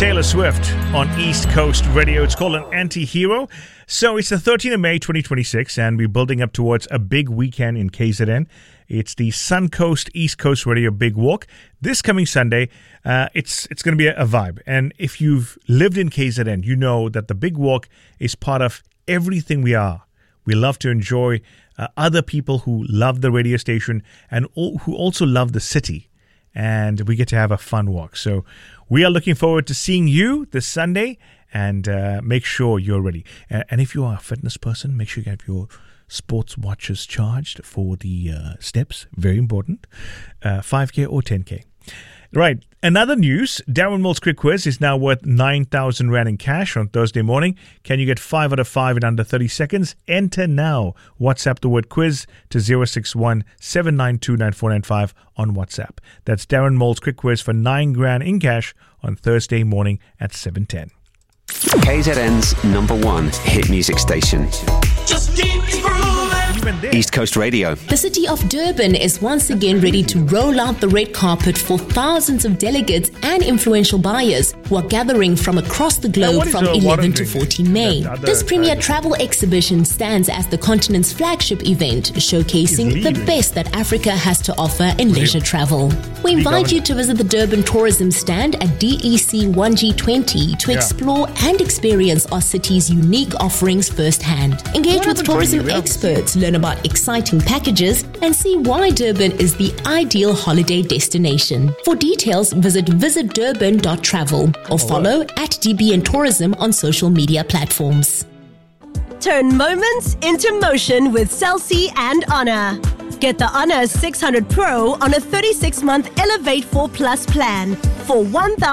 Taylor Swift on East Coast Radio. It's called an Anti-Hero. So it's the 13th of May 2026 and we're building up towards a big weekend in KZN. It's the Suncoast East Coast Radio Big Walk. This coming Sunday, it's going to be a vibe. And if you've lived in KZN, you know that the Big Walk is part of everything we are. We love to enjoy other people who love the radio station and who also love the city. And we get to have a fun walk. So we are looking forward to seeing you this Sunday, and make sure you're ready. And if you are a fitness person, make sure you have your sports watches charged for the steps. Very important. 5K or 10K. Right. Another news, Darren Moore's Quick Quiz is now worth 9,000 Rand in cash on Thursday morning. Can you get 5 out of 5 in under 30 seconds? Enter now. WhatsApp the word quiz to 061 792 9495 on WhatsApp. That's Darren Moore's Quick Quiz for 9 grand in cash on Thursday morning at 7:10. KZN's number one hit music station. Just keep grooving. East Coast Radio. The city of Durban is once again ready to roll out the red carpet for thousands of delegates and influential buyers who are gathering from across the globe from 11 to 14 May. This premier travel exhibition stands as the continent's flagship event, showcasing the best that Africa has to offer in leisure travel. We invite you to visit the Durban tourism stand at DEC 1G20 to explore and experience our city's unique offerings firsthand. Engage with tourism experts, learn about exciting packages, and see why Durban is the ideal holiday destination. For details, visit visitdurban.travel or follow @DBN Tourism on social media platforms. Turn moments into motion with Cell C and Honor. Get the Honor 600 Pro on a 36-month Elevate 4 Plus plan for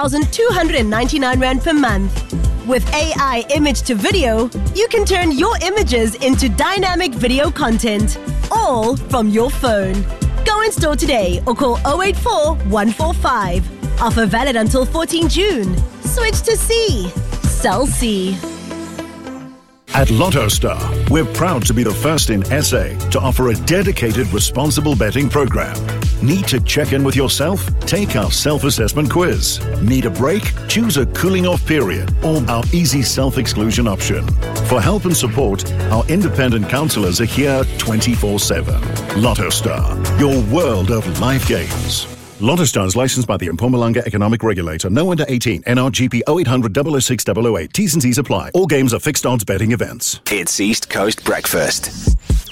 1,299 Rand per month. With AI image to video, you can turn your images into dynamic video content, all from your phone. Go in store today or call 084 145. Offer valid until 14 June. Switch to C. Cell C. At LottoStar, we're proud to be the first in SA to offer a dedicated responsible betting program. Need to check in with yourself? Take our self-assessment quiz. Need a break? Choose a cooling off period or our easy self-exclusion option. For help and support, our independent counselors are here 24/7. LottoStar, your world of life games. LottoStar is licensed by the Mpumalanga Economic Regulator. No under 18. NRGP 0800 006 008. T's and C's apply. All games are fixed odds betting events. It's East Coast Breakfast.